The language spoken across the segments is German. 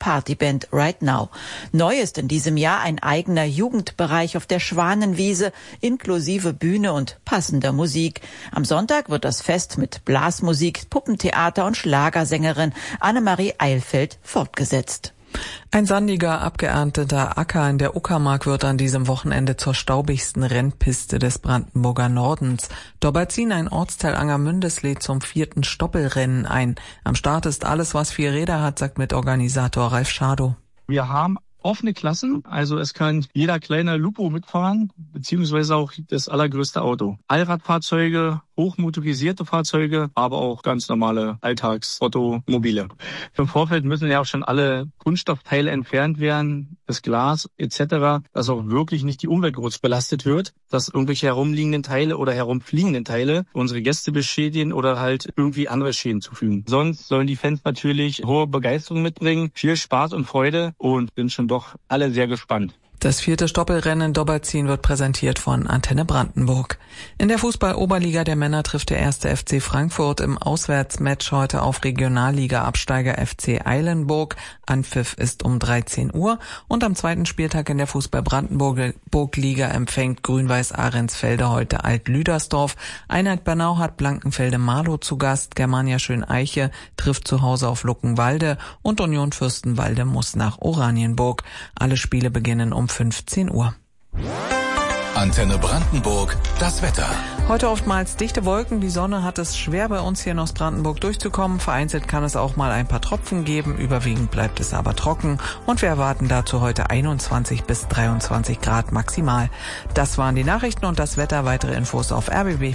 Partyband Right Now. Neu ist in diesem Jahr ein eigener Jugendbereich auf der Schwanenwiese, inklusive Bühne und passender Musik. Am Sonntag wird das Fest mit Blasmusik, Puppentheater und Schlagersängerin Annemarie Eilfeld fortgesetzt. Ein sandiger, abgeernteter Acker in der Uckermark wird an diesem Wochenende zur staubigsten Rennpiste des Brandenburger Nordens. Dabei ziehen ein Ortsteil Angermündes lädt zum 4. Stoppelrennen ein. Am Start ist alles, was 4 Räder hat, sagt Mitorganisator Ralf Schadow. Wir haben offene Klassen, also es kann jeder kleine Lupo mitfahren, beziehungsweise auch das allergrößte Auto. Allradfahrzeuge, hochmotorisierte Fahrzeuge, aber auch ganz normale Alltags-Automobile. Im Vorfeld müssen ja auch schon alle Kunststoffteile entfernt werden, das Glas etc., dass auch wirklich nicht die Umwelt groß belastet wird, dass irgendwelche herumliegenden Teile oder herumfliegenden Teile unsere Gäste beschädigen oder halt irgendwie andere Schäden zufügen. Sonst sollen die Fans natürlich hohe Begeisterung mitbringen, viel Spaß und Freude und sind schon doch alle sehr gespannt. Das 4. Stoppelrennen in Dobbertin wird präsentiert von Antenne Brandenburg. In der Fußball-Oberliga der Männer trifft der 1. FC Frankfurt im Auswärtsmatch heute auf Regionalliga-Absteiger FC Eilenburg. Anpfiff ist um 13 Uhr. Und am 2. Spieltag in der Fußball-Brandenburg-Liga empfängt Grün-Weiß Ahrensfelde heute Alt-Lüdersdorf. Einheit Bernau hat Blankenfelde-Marlow zu Gast. Germania Schöneiche trifft zu Hause auf Luckenwalde und Union Fürstenwalde muss nach Oranienburg. Alle Spiele beginnen um 15 Uhr. Antenne Brandenburg, das Wetter. Heute oftmals dichte Wolken. Die Sonne hat es schwer bei uns hier in Ostbrandenburg durchzukommen. Vereinzelt kann es auch mal ein paar Tropfen geben. Überwiegend bleibt es aber trocken. Und wir erwarten dazu heute 21 bis 23 Grad maximal. Das waren die Nachrichten und das Wetter. Weitere Infos auf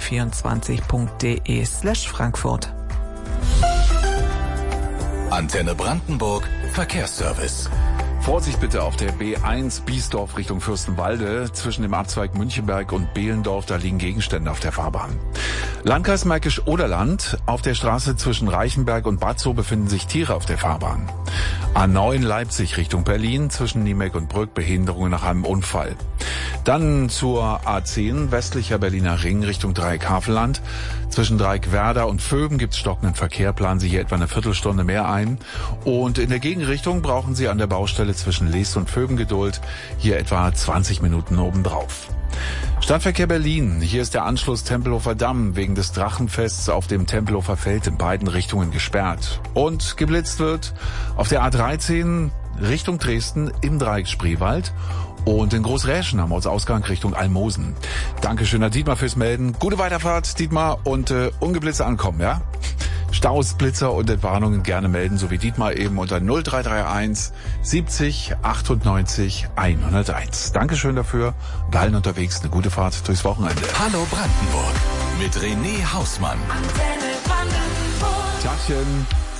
rbb24.de/Frankfurt. Antenne Brandenburg, Verkehrsservice. Vorsicht bitte auf der B1 Biesdorf Richtung Fürstenwalde. Zwischen dem Abzweig Münchenberg und Behlendorf, da liegen Gegenstände auf der Fahrbahn. Landkreis Märkisch-Oderland. Auf der Straße zwischen Reichenberg und Batzow befinden sich Tiere auf der Fahrbahn. A9 Leipzig Richtung Berlin. Zwischen Niemek und Brück Behinderungen nach einem Unfall. Dann zur A10 westlicher Berliner Ring Richtung Dreieck Havelland. Zwischen Dreieck Werder und Vöben gibt's stockenden Verkehr. Planen Sie hier etwa eine Viertelstunde mehr ein. Und in der Gegenrichtung brauchen Sie an der Baustelle zwischen Leest und Vöben Geduld. Hier etwa 20 Minuten obendrauf. Stadtverkehr Berlin. Hier ist der Anschluss Tempelhofer Damm wegen des Drachenfests auf dem Tempelhofer Feld in beiden Richtungen gesperrt. Und geblitzt wird auf der A13 Richtung Dresden im Dreieck Spreewald. Und in Großräschen haben wir uns Ausgang Richtung Almosen. Dankeschön, Herr Dietmar, fürs Melden. Gute Weiterfahrt, Dietmar, und ungeblitzt ankommen, ja? Staus, Blitzer und Entwarnungen gerne melden, so wie Dietmar eben unter 0331 70 98 101. Dankeschön dafür. Und allen unterwegs eine gute Fahrt durchs Wochenende. Hallo Brandenburg mit René Hausmann. Tagchen.